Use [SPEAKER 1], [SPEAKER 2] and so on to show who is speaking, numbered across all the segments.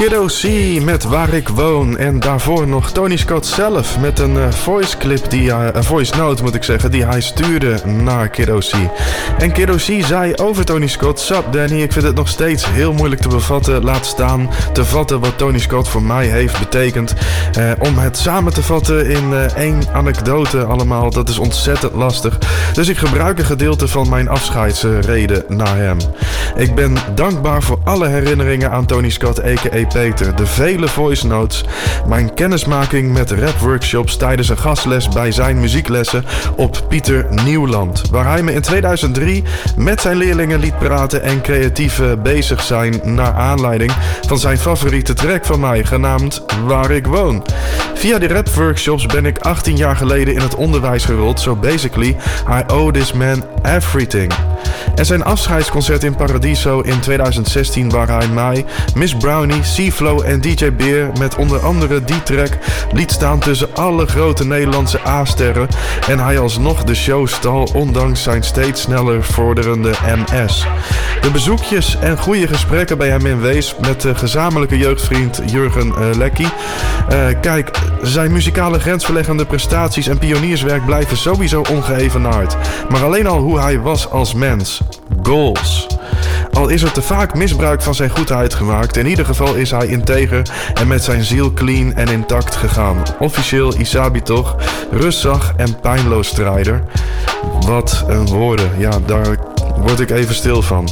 [SPEAKER 1] Kiddo C met Waar ik woon. En daarvoor nog Tony Scott zelf met een voice clip, een voice note moet ik zeggen, die hij stuurde naar Kiddo C. En Kiddo C zei over Tony Scott: Sup Danny, ik vind het nog steeds heel moeilijk te bevatten, laat staan te vatten wat Tony Scott voor mij heeft betekend. Om het samen te vatten in één anekdote allemaal, dat is ontzettend lastig. Dus ik gebruik een gedeelte van mijn afscheidsreden naar hem. Ik ben dankbaar voor alle herinneringen aan Tony Scott a.k.a. Peter, de vele voice notes, mijn kennismaking met rapworkshops tijdens een gastles bij zijn muzieklessen op Pieter Nieuwland, waar hij me in 2003 met zijn leerlingen liet praten en creatief bezig zijn naar aanleiding van zijn favoriete track van mij, genaamd Waar ik woon. Via die rapworkshops ben ik 18 jaar geleden in het onderwijs gerold, so basically I owe this man everything. En zijn afscheidsconcert in Paradiso in 2016, waar hij mij, Miss Brownie, C-Flow en DJ Beer met onder andere die track liet staan tussen alle grote Nederlandse A-sterren en hij alsnog de show stal ondanks zijn steeds sneller vorderende MS. De bezoekjes en goede gesprekken bij hem in Wees met de gezamenlijke jeugdvriend Jurgen Lekkie. Kijk, zijn muzikale grensverleggende prestaties en pionierswerk blijven sowieso ongeëvenaard. Maar alleen al hoe hij was als mens. Goals. Al is er te vaak misbruik van zijn goedheid gemaakt, in ieder geval is hij integer en met zijn ziel clean en intact gegaan. Officieel Isabi toch, rustzag en pijnloos strijder. Wat een woorden, ja, daar word ik even stil van.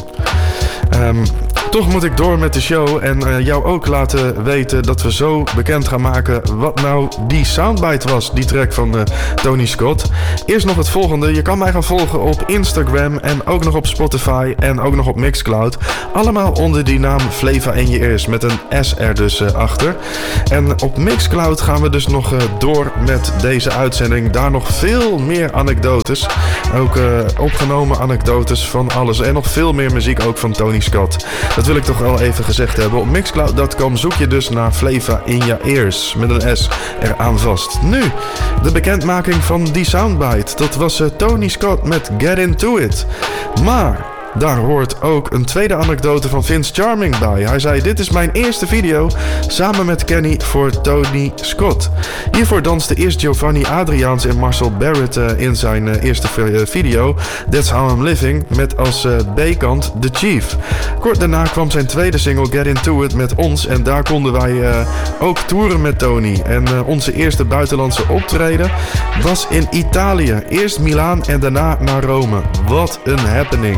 [SPEAKER 1] Toch moet ik door met de show en jou ook laten weten dat we zo bekend gaan maken wat nou die soundbite was, die track van Tony Scott. Eerst nog het volgende, je kan mij gaan volgen op Instagram en ook nog op Spotify en ook nog op Mixcloud. Allemaal onder die naam Flava in je ears, met een S er dus achter. En op Mixcloud gaan we dus nog door met deze uitzending. Daar nog veel meer anekdotes, ook opgenomen anekdotes van alles en nog veel meer muziek ook van Tony Scott. Dat wil ik toch wel even gezegd hebben. Op Mixcloud.com zoek je dus naar Flava in je ears, met een S eraan vast. Nu, de bekendmaking van die soundbite. Dat was Tony Scott met Get Into It. Maar daar hoort ook een tweede anekdote van Vince Charming bij. Hij zei: dit is mijn eerste video samen met Kenny voor Tony Scott. Hiervoor danste eerst Giovanni Adriaans en Marcel Barrett in zijn eerste video That's How I'm Living met als B-kant The Chief. Kort daarna kwam zijn tweede single Get Into It met ons en daar konden wij ook toeren met Tony. En onze eerste buitenlandse optreden was in Italië. Eerst Milaan en daarna naar Rome. Wat een happening.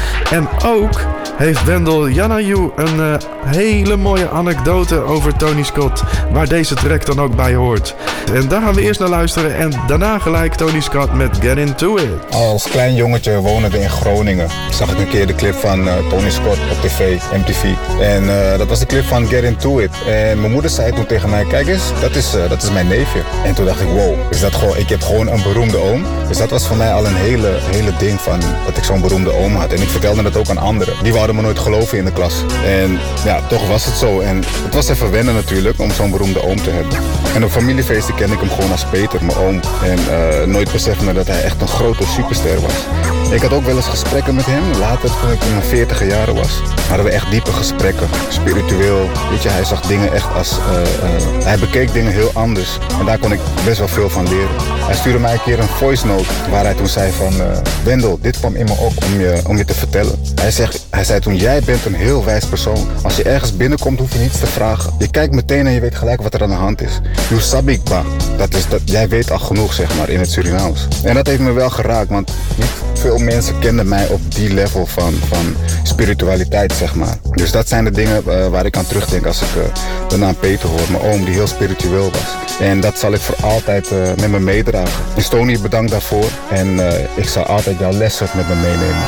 [SPEAKER 1] En ook heeft Wendel Janayu een hele mooie anekdote over Tony Scott, waar deze track dan ook bij hoort. En daar gaan we eerst naar luisteren en daarna gelijk Tony Scott met Get Into It.
[SPEAKER 2] Als klein jongetje wonende in Groningen zag ik een keer de clip van Tony Scott op tv, MTV. En dat was de clip van Get Into It. En mijn moeder zei toen tegen mij: kijk eens, dat is mijn neefje. En toen dacht ik: wow, is dat gewoon, ik heb gewoon een beroemde oom. Dus dat was voor mij al een hele ding van dat ik zo'n beroemde oom had. En ik vertelde dat ook aan anderen. Die wouden me nooit geloven in de klas. En ja, toch was het zo. En het was even wennen natuurlijk om zo'n beroemde oom te hebben. En op familiefeesten kende ik hem gewoon als Peter, mijn oom. En nooit beseffende dat hij echt een grote superster was. Ik had ook wel eens gesprekken met hem. Later, toen ik in mijn 40 jaren was, hadden we echt diepe gesprekken. Spiritueel. Weet je, hij zag dingen echt als... hij bekeek dingen heel anders. En daar kon ik best wel veel van leren. Hij stuurde mij een keer een voice note waar hij toen zei van... Wendel, dit kwam in me op om je te vertellen. Hij zei toen: jij bent een heel wijs persoon. Als je ergens binnenkomt, hoef je niets te vragen. Je kijkt meteen en je weet gelijk wat er aan de hand is. You sabikba. Jij weet al genoeg, zeg maar, in het Surinaams. En dat heeft me wel geraakt, want niet veel mensen kenden mij op die level van spiritualiteit, zeg maar. Dus dat zijn de dingen waar ik aan terugdenk als ik de naam Peter hoor. Mijn oom die heel spiritueel was. En dat zal ik voor altijd met me meedragen. Dus Tony, bedankt daarvoor. En ik zal altijd jouw lessen met me meenemen.